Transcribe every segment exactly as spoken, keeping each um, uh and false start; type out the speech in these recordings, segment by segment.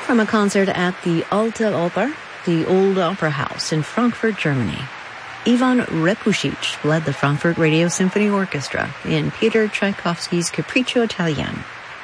from a concert at the Alte Oper, the Old Opera House in Frankfurt, Germany. Ivan Rekušić led the Frankfurt Radio Symphony Orchestra in Peter Tchaikovsky's Capriccio Italian.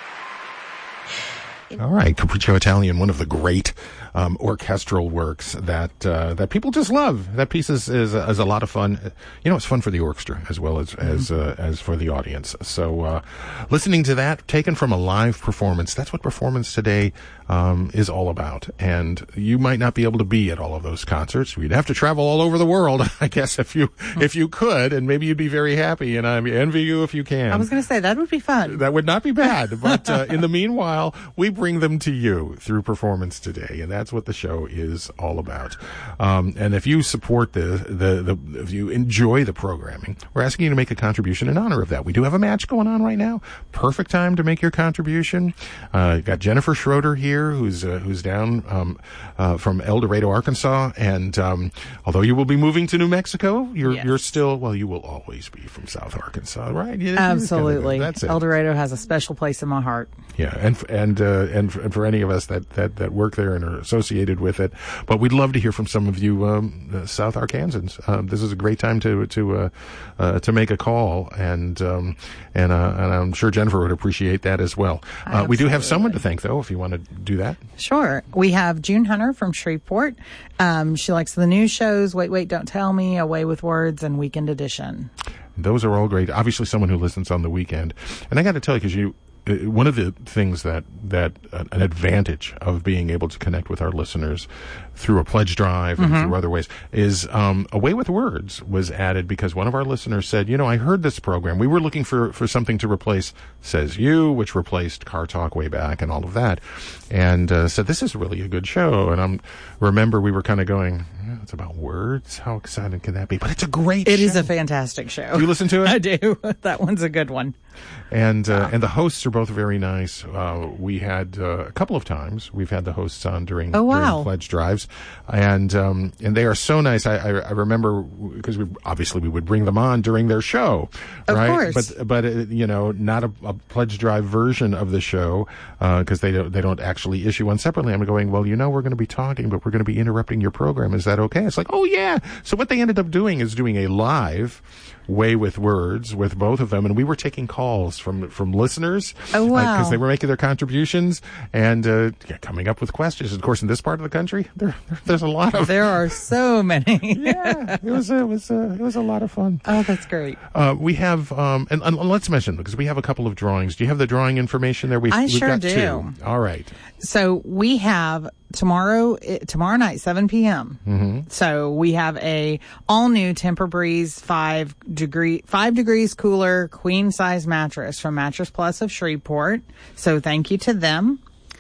All right, Capriccio Italian, one of the great um, orchestral works that uh, that people just love. That piece is, is is a lot of fun. You know, it's fun for the orchestra as well as mm-hmm. as uh, as for the audience. So, uh, listening to that, taken from a live performance, that's what Performance Today um, is all about. And you might not be able to be at all of those concerts. You'd have to travel all over the world, I guess, if you mm-hmm. if you could, and maybe you'd be very happy. And I envy you if you can. I was going to say that would be fun. That would not be bad. But uh, in the meanwhile, we bring them to you through Performance Today, and that's what the show is all about. Um, and if you support the, the, the, if you enjoy the programming, we're asking you to make a contribution in honor of that. We do have a match going on right now. Perfect time to make your contribution. Uh, got Jennifer Schroeder here, who's, uh, who's down, um, uh, from El Dorado, Arkansas. And, um, although you will be moving to New Mexico, you're, yes. you're still, well, you will always be from South Arkansas, right? You, Absolutely. That's it. El Dorado has a special place in my heart. Yeah. And, and, uh, and for, and for any of us that, that, that work there and are associated with it. But we'd love to hear from some of you, um, uh, South Arkansans. Um, this is a great time to, to, uh, uh, to make a call. And, um, and, uh, and I'm sure Jennifer would appreciate that as well. Uh, we do have someone to thank though, if you want to do that. Sure. We have June Hunter from Shreveport. Um, she likes the news shows, Wait, Wait, Don't Tell Me, Away with Words, and Weekend Edition. Those are all great. Obviously someone who listens on the weekend. And I got to tell you, because you, one of the things that, that uh, an advantage of being able to connect with our listeners through a pledge drive and mm-hmm. through other ways is um, Away with Words was added because one of our listeners said, you know, I heard this program. We were looking for, for something to replace Says You, which replaced Car Talk way back and all of that. And uh, said, this is really a good show. And I remember we were kind of going, oh, it's about words. How exciting can that be? But it's a great It show. It is a fantastic show. Do you listen to it? I do. That one's a good one. And uh, and the hosts are both very nice. Uh, we had uh, a couple of times we've had the hosts on during, oh, wow. during pledge drives, and um, and they are so nice. I I, I remember because we obviously we would bring them on during their show, of right? course. But but uh, you know, not a, a pledge drive version of the show because uh, they don't they don't actually issue one separately. I'm going, well, you know, we're going to be talking, but we're going to be interrupting your program. Is that okay? It's like, oh yeah. So what they ended up doing is doing a live Way with Words with both of them, and we were taking calls from from listeners. Oh wow! Because uh, they were making their contributions and uh, yeah, coming up with questions. Of course, in this part of the country, there, there there's a lot of. There are so many. Yeah, it was it was uh, it was a lot of fun. Oh, that's great. Uh, we have um, and, and let's mention because we have a couple of drawings. Do you have the drawing information there? We've, I we've sure got do. Two. All right. So we have tomorrow tomorrow night seven p.m. Mm-hmm. So we have a all new Tempur-Breeze five degree five degrees cooler queen size mattress from Mattress Plus of Shreveport. So thank you to them.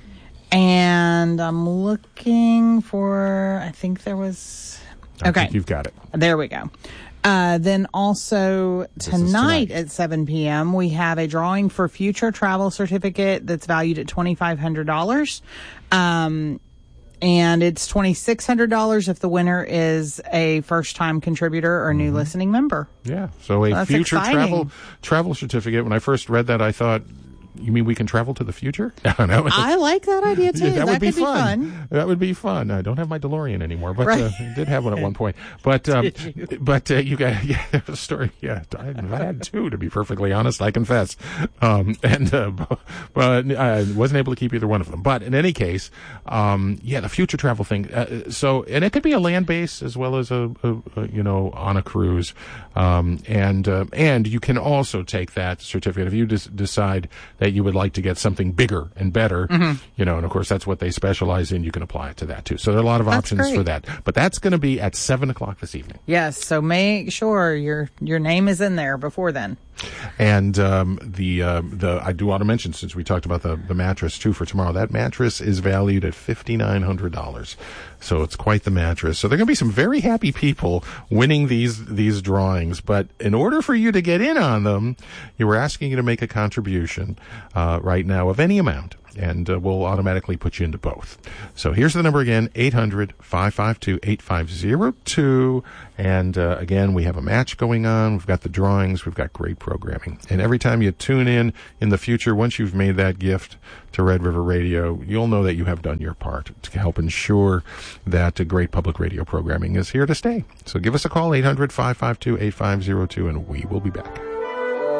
And I'm looking for I think there was I okay think you've got it. There we go. Uh, then also tonight, tonight at seven p.m., we have a drawing for future travel certificate that's valued at twenty-five hundred dollars. Um, and it's twenty-six hundred dollars if the winner is a first-time contributor or new mm-hmm. listening member. Yeah, so a so future exciting. travel travel certificate. When I first read that, I thought, you mean we can travel to the future? No, I like that idea too. Yeah, that, that would be could fun. be fun. That would be fun. I don't have my DeLorean anymore, but right. uh, I did have one at one point. But um, you? but uh, you got yeah, there was a story. Yeah, I had two to be perfectly honest. I confess. Um, and uh, but I wasn't able to keep either one of them. But in any case, um, yeah, the future travel thing. Uh, so and it could be a land base as well as a, a, a you know on a cruise. Um, and uh, and you can also take that certificate if you des- decide that you would like to get something bigger and better, mm-hmm. you know, and of course that's what they specialize in. You can apply it to that too. So there are a lot of that's options great. for that. But that's going to be at seven o'clock this evening. Yes, so make sure your your name is in there before then. And um, the uh, the I do want to mention, since we talked about the, the mattress too for tomorrow, that mattress is valued at fifty-nine hundred dollars. So it's quite the mattress. So there are going to be some very happy people winning these these drawings. But in order for you to get in on them, you were asking you to make a contribution uh, right now of any amount. and uh, we'll automatically put you into both. So here's the number again, eight hundred, five five two, eight five zero two. And uh, again, we have a match going on. We've got the drawings. We've got great programming. And every time you tune in in the future, once you've made that gift to Red River Radio, you'll know that you have done your part to help ensure that uh, great public radio programming is here to stay. So give us a call, eight hundred, five five two, eight five zero two, and we will be back.